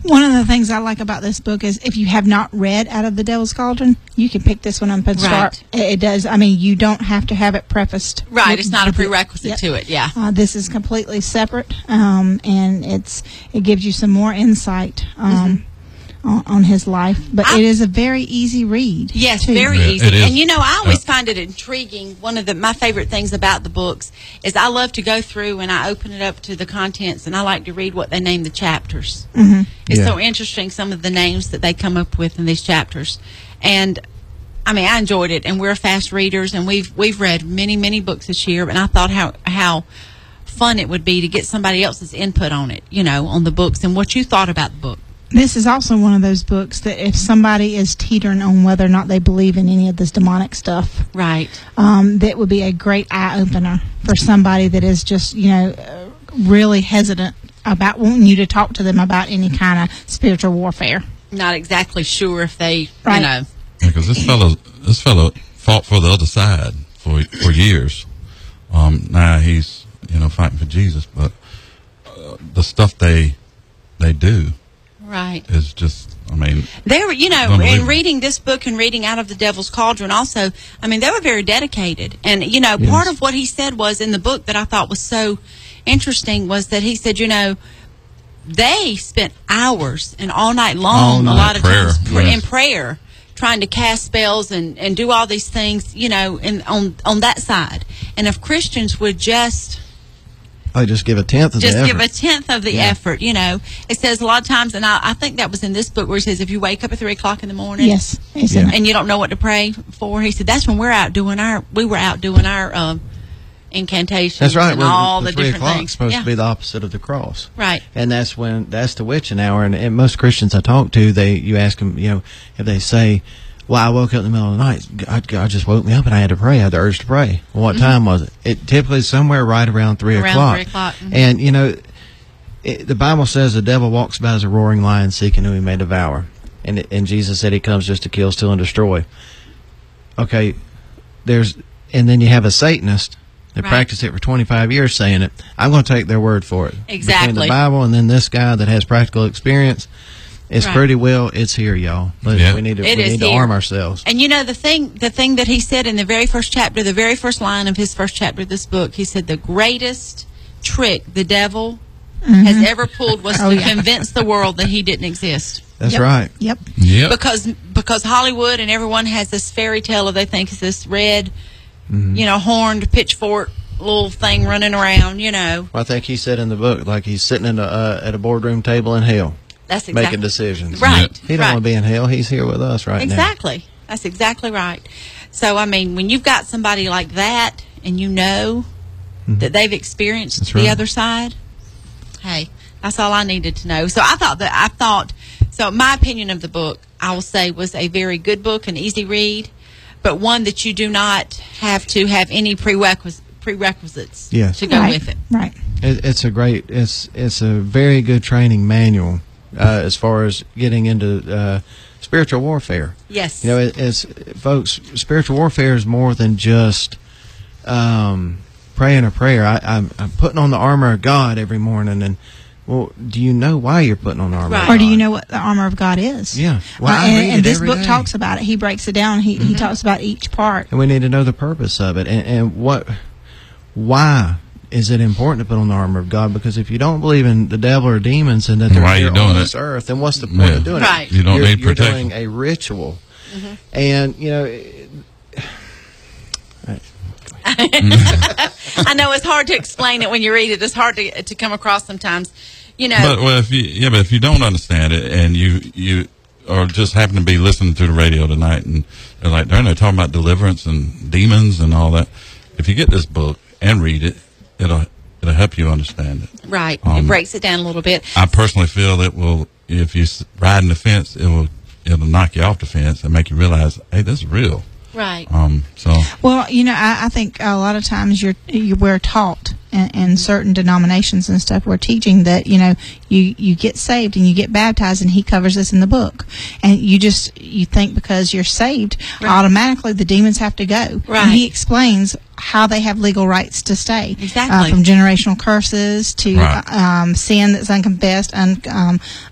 One of the things I like about this book is if you have not read Out of the Devil's Cauldron, you can pick this one up and start. It does. I mean, you don't have to have it prefaced. Right. It's not a prerequisite to it. Yeah. This is completely separate, and it gives you some more insight on his life. But it is a very easy read. Yes, too. very easy. And I always find it intriguing. One of my favorite things about the books is I love to go through and I open it up to the contents, and I like to read what they name the chapters. Mm-hmm. It's so interesting, some of the names that they come up with in these chapters. And I mean, I enjoyed it, and we're fast readers, and we've read many books this year. And I thought how fun it would be to get somebody else's input on it, on the books and what you thought about the book. This is also one of those books that if somebody is teetering on whether or not they believe in any of this demonic stuff, right, that would be a great eye opener for somebody that is just really hesitant about wanting you to talk to them about any kind of spiritual warfare. Not exactly sure if they, because this fellow fought for the other side for years. Now he's fighting for Jesus, but the stuff they do. Right. It's just, I mean... They were, in reading this book and reading Out of the Devil's Cauldron also, I mean, they were very dedicated. And, part of what he said was in the book that I thought was so interesting was that he said, they spent hours and all night long, a lot of times, in prayer, trying to cast spells and do all these things, on that side. And if Christians would just give a tenth of the effort. Just give a tenth of the effort, It says a lot of times, and I think that was in this book where it says if you wake up at 3 o'clock in the morning, yes, and you don't know what to pray for, he said that's when we were out doing our incantations. That's right. And all the 3 different o'clock things. Is supposed to be the opposite of the cross, right? And that's the witching hour. And most Christians I talk to, you ask them, if they say, well, I woke up in the middle of the night. God just woke me up, and I had to pray. I had the urge to pray. Well, what time was it? It typically is somewhere right around 3 o'clock. 3 o'clock. Mm-hmm. And the Bible says the devil walks about as a roaring lion, seeking who he may devour. And Jesus said he comes just to kill, steal, and destroy. Okay, and then you have a Satanist that practiced it for 25 years, saying it. I'm going to take their word for it. Exactly. Between the Bible and then this guy that has practical experience. It's pretty well. It's here, y'all. But we need to arm ourselves. And the thing that he said in the very first chapter, the very first line of his first chapter of this book, he said the greatest trick the devil has ever pulled was to convince the world that he didn't exist. That's right. Yep. Because Hollywood and everyone has this fairy tale of they think it's this red, horned pitchfork little thing running around. Well, I think he said in the book like he's sitting at a boardroom table in hell. That's exactly making decisions. Right. He don't want to be in hell. He's here with us now. Exactly. That's exactly right. So, I mean, when you've got somebody like that and that they've experienced the other side, hey, that's all I needed to know. So so my opinion of the book, I will say, was a very good book, an easy read, but one that you do not have to have any prerequisites to go with it. Right. It's a very good training manual. As far as getting into spiritual warfare. Yes. Folks, spiritual warfare is more than just praying a prayer. I'm putting on the armor of God every morning. And, well, do you know why you're putting on the armor of God? Or do you know what the armor of God is? Yeah. Well, and this book talks about it. He breaks it down. He talks about each part. And we need to know the purpose of it. And why is it important to put on the armor of God? Because if you don't believe in the devil or demons and that they're here on this earth, then what's the point of doing it? You don't need protection. You're doing a ritual. And, I know it's hard to explain it when you read it. It's hard to come across sometimes. But if you don't understand it and you or just happen to be listening to the radio tonight and they're talking about deliverance and demons and all that, if you get this book and read it, it'll help you understand it. Right. It breaks it down a little bit. I personally feel that if you ride in the fence, it'll knock you off the fence and make you realize, hey, this is real. Right. Well, I think a lot of times we're taught in certain denominations and stuff. We're teaching that you get saved and you get baptized, and he covers this in the book. And you think because you're saved, automatically the demons have to go. Right. And he explains how they have legal rights to stay. Exactly. From generational curses to sin that's unconfessed,